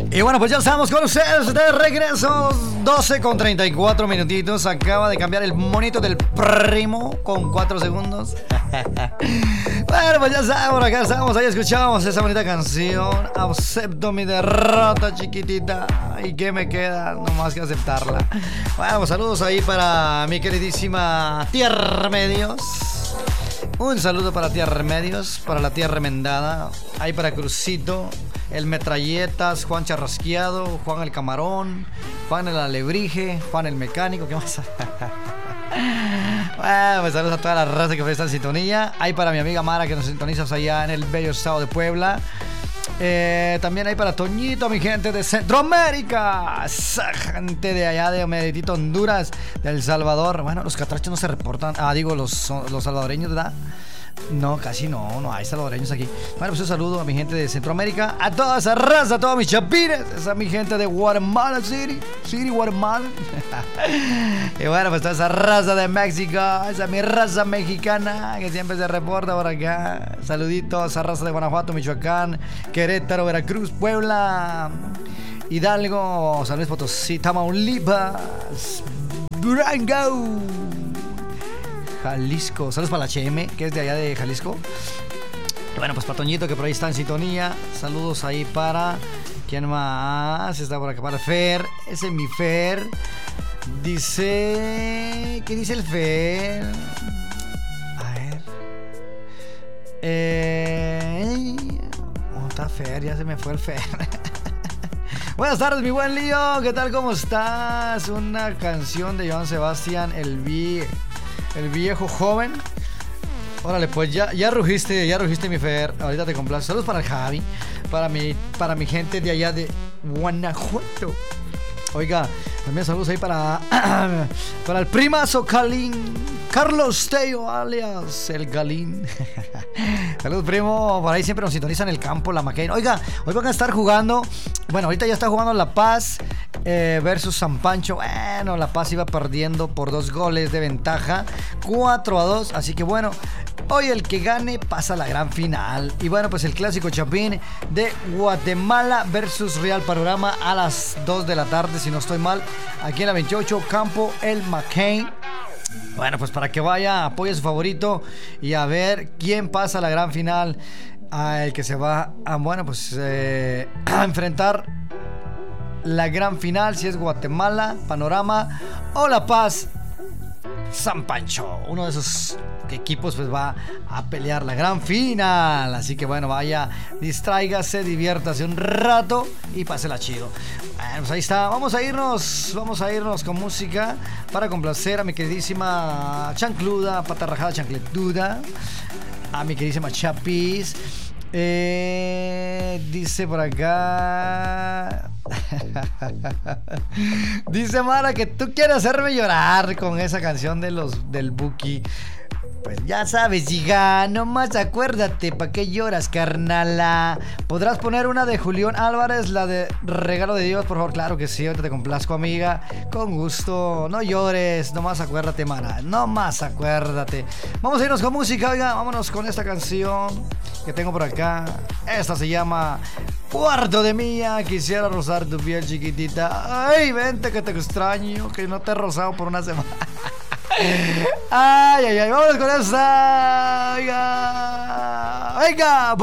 Y bueno, pues ya estamos con ustedes de regreso. 12 con 34 minutitos. Acaba de cambiar el monito del primo con 4 segundos. Bueno, pues ya estamos, acá estamos. Ahí escuchamos esa bonita canción. Acepto mi derrota, chiquitita. ¿Y qué me queda? No más que aceptarla. Bueno, pues saludos ahí para mi queridísima Tierra Remedios. Un saludo para Tierra Remedios, para la tía remendada. Ahí para Crucito, el Metralletas, Juan Charrasqueado, Juan el Camarón, Juan el Alebrije, Juan el Mecánico. ¿Qué más? Bueno, pues saludos a toda la raza que está en sintonía. Ahí para mi amiga Mara que nos sintonizas allá en el bello estado de Puebla. También hay para Toñito, mi gente de Centroamérica, esa gente de allá de Medellito, Honduras, de El Salvador. Bueno, los catrachos no se reportan. Digo, los salvadoreños, ¿verdad? No, casi no hay salvadoreños aquí. Bueno, pues un saludo a mi gente de Centroamérica, a toda esa raza, a todos mis chapines, esa mi gente de Guatemala City, Guatemala. Y bueno, pues toda esa raza de México, esa mi raza mexicana que siempre se reporta por acá. Saluditos a esa raza de Guanajuato, Michoacán, Querétaro, Veracruz, Puebla, Hidalgo, San Luis Potosí, Tamaulipas, Durango, Jalisco. Saludos para la HM, que es de allá de Jalisco. Bueno, pues para Toñito, que por ahí está en sintonía. Saludos ahí para... ¿Quién más está por acá? Para Fer. Ese es mi Fer. Dice... ¿Qué dice el Fer? A ver... ¿Cómo está Fer? Ya se me fue el Fer. Buenas tardes, mi buen Lío. ¿Qué tal? ¿Cómo estás? Una canción de Joan Sebastián, el viejo joven. Órale, pues ya rugiste mi Fer. Ahorita te complazo. Saludos para el Javi, para mi gente de allá de Guanajuato. Oiga, también saludos ahí para el primazo Carlos Teo, alias el Galín. Saludos, primo. Por ahí siempre nos sintonizan el campo, la Maquena. Oiga, hoy van a estar jugando. Bueno, ahorita ya está jugando La Paz versus San Pancho. Bueno, La Paz iba perdiendo por 2 goles de ventaja, 4-2. Así que bueno, hoy el que gane pasa a la gran final. Y bueno, pues el clásico Chapín de Guatemala versus Real Panorama a las 2 de la tarde, si no estoy mal, aquí en la 28, Campo El McCain. Bueno, pues para que vaya, apoye a su favorito y a ver quién pasa a la gran final. El que se va a, bueno, pues a enfrentar la gran final, si es Guatemala, Panorama o La Paz, San Pancho. Uno de esos equipos pues va a pelear la gran final. Así que bueno, vaya, distráigase, diviértase un rato y pásela chido. Bueno, pues ahí está. Vamos a irnos con música para complacer a mi queridísima chancluda, patarrajada chancletuda, a mi queridísima Chapis. Dice por acá dice Mara que tú quieres hacerme llorar con esa canción del Buki. Pues ya sabes, hija, nomás acuérdate, ¿pa' qué lloras, carnala? ¿Podrás poner una de Julián Álvarez, la de Regalo de Dios, por favor? Claro que sí, ahorita te complazco, amiga. Con gusto, no llores, nomás acuérdate, Mara, nomás acuérdate. Vamos a irnos con música, oiga, vámonos con esta canción que tengo por acá. Esta se llama Cuarto de Mía, quisiera rozar tu piel chiquitita. Ay, vente que te extraño, que no te he rozado por una semana. Ay, vamos con esa. Venga.